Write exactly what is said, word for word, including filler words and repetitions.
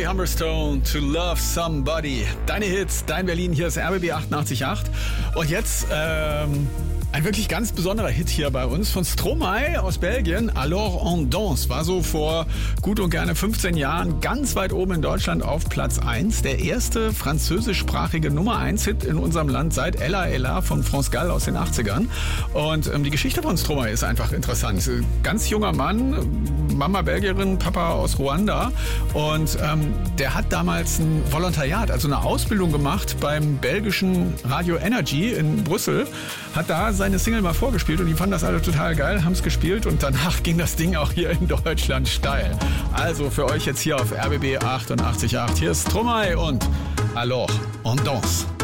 Molly Humberstone, To Love Somebody. Deine Hits, dein Berlin, hier ist R B B achtundachtzig Komma acht. Und jetzt ähm, ein wirklich ganz besonderer Hit hier bei uns von Stromae aus Belgien. Alors on danse. War so vor gut und gerne fünfzehn Jahren ganz weit oben in Deutschland auf Platz eins. Der erste französischsprachige Nummer eins Hit in unserem Land seit Ella Ella von France Gall aus den achtzigern. Und ähm, die Geschichte von Stromae ist einfach interessant. Ganz junger Mann, Mama Belgierin, Papa aus Ruanda. Und ähm, der hat damals ein Volontariat, also eine Ausbildung gemacht beim belgischen Radio Energy in Brüssel. Hat da seine Single mal vorgespielt und die fanden das alle total geil, haben es gespielt und danach ging das Ding auch hier in Deutschland steil. Also für euch jetzt hier auf R B B achtundachtzig Komma acht. Hier ist Stromae und Alors on danse.